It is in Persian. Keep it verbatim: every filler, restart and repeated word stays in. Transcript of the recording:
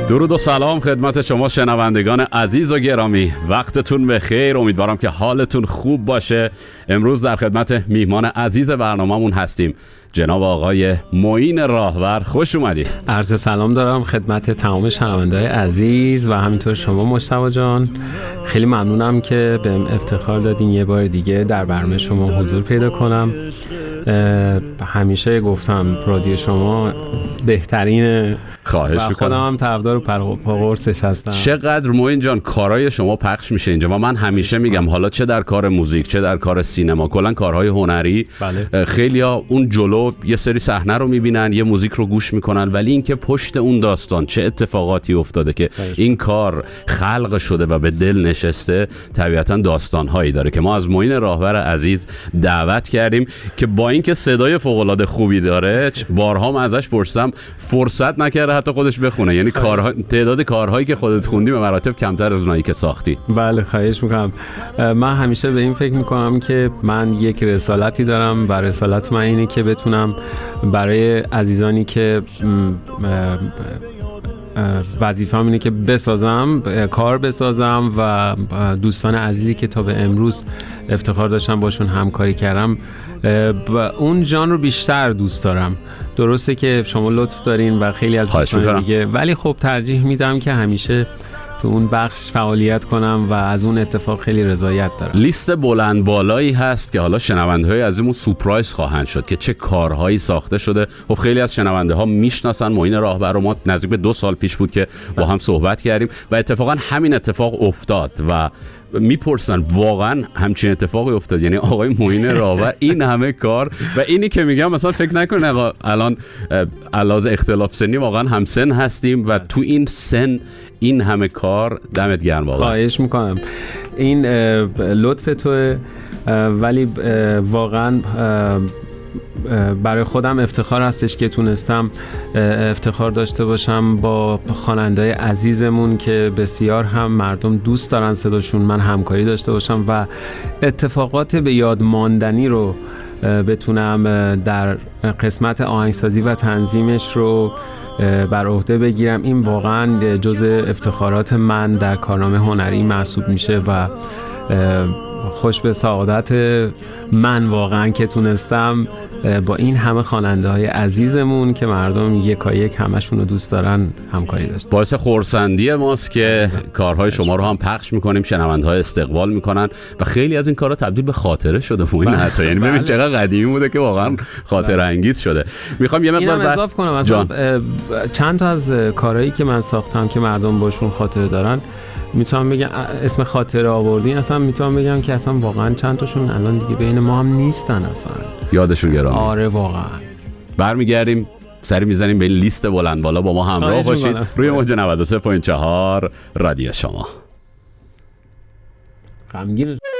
درود و سلام خدمت شما شنوندگان عزیز و گرامی، وقتتون بخیر. امیدوارم که حالتون خوب باشه. امروز در خدمت میهمان عزیز برنامه‌مون هستیم، جناب آقای معین راهور. خوش اومدی. عرض سلام دارم خدمت تمام شنونده‌های عزیز و همینطور شما مجتبی جان. خیلی ممنونم که بهم افتخار دادین یه بار دیگه در برنامه شما حضور پیدا کنم. همیشه گفتم رادیو شما بهترین، خواهش می‌کنم. خودم هم طرفدار پاقرصش هستم. چقدر معین جان کارهای شما پخش میشه اینجا و من همیشه میگم حالا چه در کار موزیک چه در کار سینما، کلا کارهای هنری، بله. خیلی‌ها اون جلو یه سری صحنه رو میبینن، یه موزیک رو گوش میکنن، ولی اینکه پشت اون داستان چه اتفاقاتی افتاده که بله. این کار خلق شده و به دل نشسته، طبیعتاً داستان‌هایی داره که ما از معین راهور عزیز دعوت کردیم که با اینکه صدای فوق‌العاده خوبی داره، بارها من ازش پرسیدم فرصت نکرده حتی خودش بخونه، یعنی کارها، تعداد کارهایی که خودت خوندی به مراتب کمتر از اونایی که ساختی. بله خواهش میکنم. من همیشه به این فکر میکنم که من یک رسالتی دارم و رسالت من اینه که بتونم برای عزیزانی که وظیفه‌م اینه که بسازم، کار بسازم و دوستان عزیزی که تا به امروز افتخار داشتم باشون همکاری کردم و اون ژانر رو بیشتر دوست دارم. درسته که شما لطف دارین و خیلی از دوستان دیگه، ولی خب ترجیح میدم که همیشه تو اون بخش فعالیت کنم و از اون اتفاق خیلی رضایت دارم. لیست بلند بالایی هست که حالا شنونده‌های عزیزمون سورپرایز خواهند شد که چه کارهایی ساخته شده. خب خیلی از شنونده‌ها میشناسن معین راهور رو، ما نزدیک به دو سال پیش بود که با هم صحبت کردیم و اتفاقا همین اتفاق افتاد و میپرسن واقعا همچین اتفاقی افتاد، یعنی آقای معین راهور این همه کار و اینی که میگم مثلا فکر نکنه الان علاوه اختلاف سنی واقعا هم سن هستیم و تو این سن این همه کار، دمت گرم واقعا. خواهش میکنم. این لطف توه، ولی واقعا برای خودم افتخار هستش که تونستم افتخار داشته باشم با خواننده‌های عزیزمون که بسیار هم مردم دوست دارن صداشون، من همکاری داشته باشم و اتفاقات به یاد ماندنی رو بتونم در قسمت آهنگسازی و تنظیمش رو بر عهده بگیرم. این واقعا جزء افتخارات من در کارنامه هنری محسوب میشه و خوش به سعادت من واقعا که تونستم با این همه خواننده های عزیزمون که مردم یکا یک همشون رو دوست دارن همکاری داشتم. باعث خرسندی ماست که کارهای شما رو هم پخش میکنیم، شنونده ها استقبال میکنن و خیلی از این کارها تبدیل به خاطره شده موین حتی، یعنی ببین چقدر قدیمی بوده که واقعا خاطره انگیز شده. میخوام یه مقدار بعد اضافه کنم مثلا چند تا از کارهایی که من ساختم که مردم باشون خاطره دارن، میتونم بگم اسم خاطره آوردین، اصلا میتونم بگم که اصلا واقعا چند تاشون الان دیگه بین ما هم نیستن، اصلا یادشون گرامی. آره واقعا. برمیگردیم سری میزنیم به این لیست بلند بالا، با ما همراه باشید روی موج نود و سه و چهار رادیو شما. غمگین